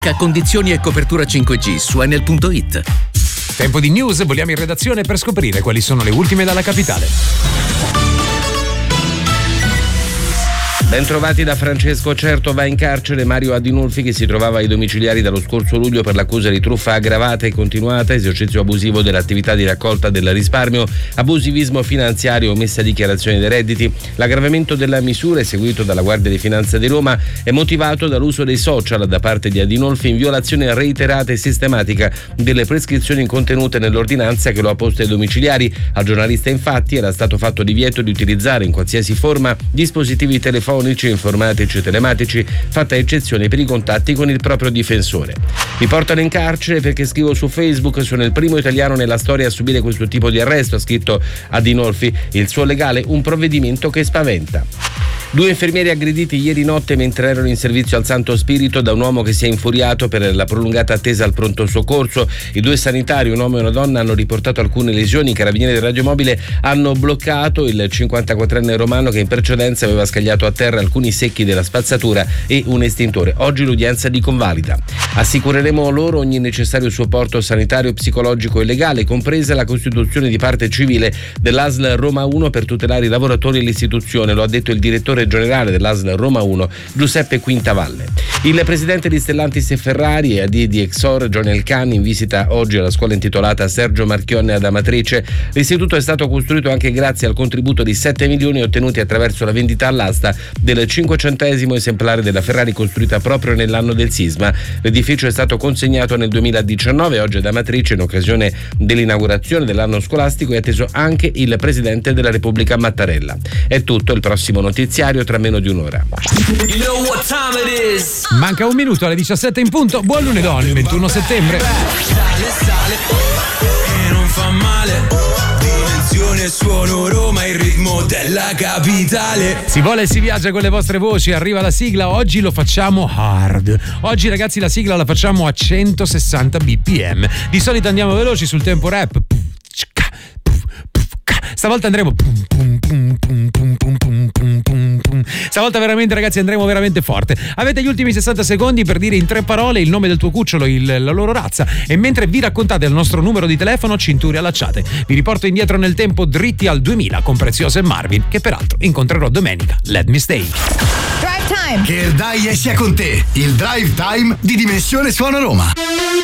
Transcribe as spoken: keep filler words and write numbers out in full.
Condizioni e copertura cinque G su Enel punto it. Tempo di news, vogliamo in redazione per scoprire quali sono le ultime dalla capitale. Bentrovati da Francesco Certo. Va in carcere Mario Adinolfi, che si trovava ai domiciliari dallo scorso luglio per l'accusa di truffa aggravata e continuata, esercizio abusivo dell'attività di raccolta del risparmio, abusivismo finanziario, omessa dichiarazione dei redditi. L'aggravamento della misura, eseguito dalla Guardia di Finanza di Roma, è motivato dall'uso dei social da parte di Adinolfi in violazione reiterata e sistematica delle prescrizioni contenute nell'ordinanza che lo ha posto ai domiciliari. Al giornalista, infatti, era stato fatto divieto di utilizzare in qualsiasi forma dispositivi telefonici, informatici e telematici, fatta eccezione per i contatti con il proprio difensore. Mi portano in carcere perché scrivo su Facebook, sono il primo italiano nella storia a subire questo tipo di arresto, ha scritto Adinolfi. Il suo legale, un provvedimento che spaventa. Due infermieri aggrediti ieri notte mentre erano in servizio al Santo Spirito da un uomo che si è infuriato per la prolungata attesa al pronto soccorso. I due sanitari, un uomo e una donna, hanno riportato alcune lesioni. I carabinieri del radiomobile hanno bloccato il cinquantaquattrenne romano che in precedenza aveva scagliato a terra alcuni secchi della spazzatura e un estintore. Oggi l'udienza di convalida. Assicureremo loro ogni necessario supporto sanitario, psicologico e legale, compresa la costituzione di parte civile dell'A S L Roma uno per tutelare i lavoratori e l'istituzione, lo ha detto il direttore generale dell'A S L Roma uno, Giuseppe Quintavalle. Il presidente di Stellantis e Ferrari e A D di Exor, John Elkann, in visita oggi alla scuola intitolata Sergio Marchionne ad Amatrice. L'istituto è stato costruito anche grazie al contributo di sette milioni ottenuti attraverso la vendita all'asta del cinquecentesimo esemplare della Ferrari costruita proprio nell'anno del sisma. L'edificio è stato consegnato nel duemiladiciannove. Oggi ad Amatrice, in occasione dell'inaugurazione dell'anno scolastico, è atteso anche il presidente della Repubblica Mattarella. È tutto, il prossimo notiziario tra meno di un'ora. You know what time it is. Manca un minuto alle diciassette in punto. Buon lunedì, il ventuno settembre. Sale, sale, e non fa male. Dimensione, suono, Roma, il ritmo della capitale. Si vola e si viaggia con le vostre voci. Arriva la sigla. Oggi lo facciamo hard. Oggi, ragazzi, la sigla la facciamo a centosessanta bpm. Di solito andiamo veloci sul tempo rap. Stavolta andremo Stavolta veramente, ragazzi, andremo veramente forte. Avete gli ultimi sessanta secondi per dire in tre parole il nome del tuo cucciolo, il, la loro razza, e mentre vi raccontate il nostro numero di telefono, cinture allacciate. Vi riporto indietro nel tempo dritti al duemila con Preziosa e Marvin, che peraltro incontrerò domenica. Let me stay. Drive time. Che il dai sia con te. Il drive time di Dimensione Suono Roma.